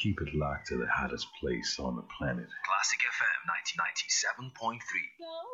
Keep it locked to the hottest place on the planet. Classic FM 1997.3.